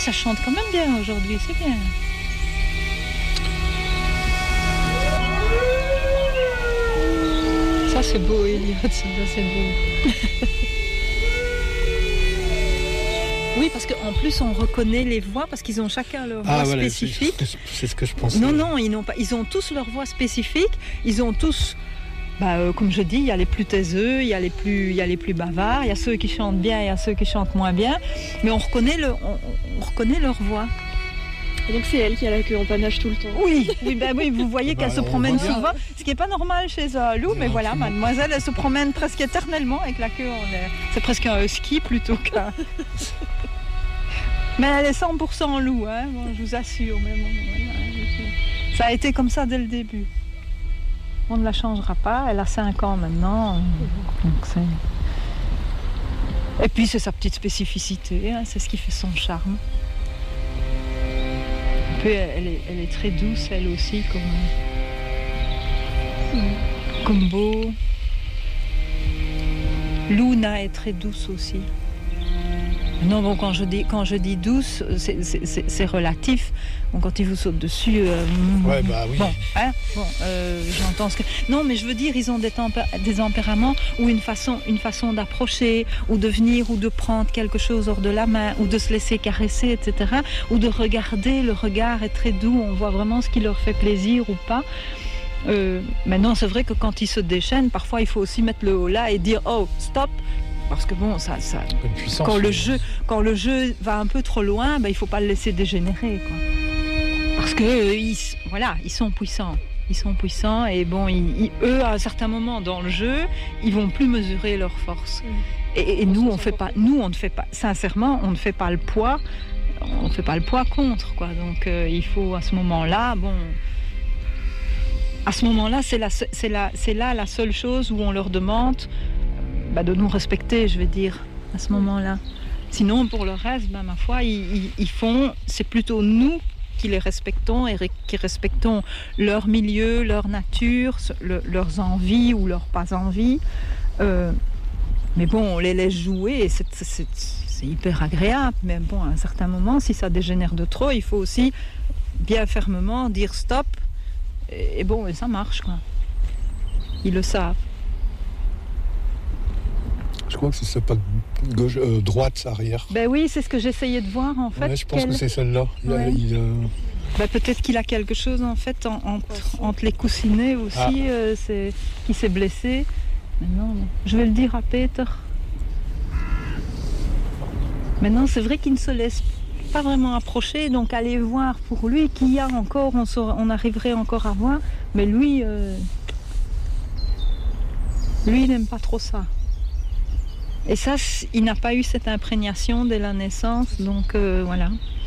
ça chante quand même bien aujourd'hui, c'est bien. Ça c'est beau, Elliot, ça c'est beau. Oui, parce qu'en plus on reconnaît les voix parce qu'ils ont chacun leur voix spécifique. C'est ce que je pensais. Non, ils n'ont pas. Ils ont tous leur voix spécifique. Ils ont tous, comme je dis, il y a les plus taiseux, il y a les plus bavards, il y a ceux qui chantent bien, il y a ceux qui chantent moins bien. Mais on reconnaît leur voix. Et donc c'est elle qui a la queue en panache tout le temps. Oui, vous voyez qu'elle se promène souvent, ce qui n'est pas normal chez un loup, mais voilà, mademoiselle, elle se promène presque éternellement avec la queue en l'air. C'est presque un husky plutôt qu'un... Mais elle est 100% loup, hein, bon, je vous assure. Mais bon, voilà, ça a été comme ça dès le début. On ne la changera pas, elle a 5 ans maintenant. Donc c'est... Et puis c'est sa petite spécificité, hein, c'est ce qui fait son charme. Elle est très douce, elle aussi, comme Beau. Luna est très douce aussi. Non, bon, quand je dis douce, c'est relatif. Bon, quand il vous saute dessus... ouais, bah oui. Bon, hein, j'entends ce que... Non, mais je veux dire, ils ont des tempéraments ou une façon d'approcher, ou de venir, ou de prendre quelque chose hors de la main, ou de se laisser caresser, etc. Ou de regarder, le regard est très doux, on voit vraiment ce qui leur fait plaisir ou pas. Maintenant, c'est vrai que quand ils se déchaînent, parfois il faut aussi mettre le haut là et dire « Oh, stop !» Parce que bon, ça quand le jeu va un peu trop loin, il faut pas le laisser dégénérer, quoi. Parce que ils sont puissants. Ils sont puissants et bon, eux, à un certain moment dans le jeu, ils vont plus mesurer leur force. Et nous, on ne fait pas. Sincèrement, on ne fait pas le poids. On ne fait pas le poids contre, quoi. Donc, il faut à ce moment-là, c'est là la seule chose où on leur demande. De nous respecter, je veux dire, à ce moment-là. Sinon, pour le reste, ma foi, ils font... C'est plutôt nous qui les respectons et qui respectons leur milieu, leur nature, leurs envies ou leurs pas envies. Mais bon, on les laisse jouer et c'est hyper agréable. Mais bon, à un certain moment, si ça dégénère de trop, il faut aussi bien fermement dire stop. Et ça marche, quoi. Ils le savent. Je crois que c'est pas gauche, droite, arrière. Oui, c'est ce que j'essayais de voir en fait. Ouais, je pense que c'est celle-là. Ouais. Peut-être qu'il a quelque chose en fait entre les coussinets aussi, qui s'est blessé. Mais non, je vais le dire à Peter. Maintenant, c'est vrai qu'il ne se laisse pas vraiment approcher, donc aller voir pour lui qui y a encore, on arriverait encore à voir. Mais lui, il n'aime pas trop ça. Et ça, il n'a pas eu cette imprégnation dès la naissance, donc voilà.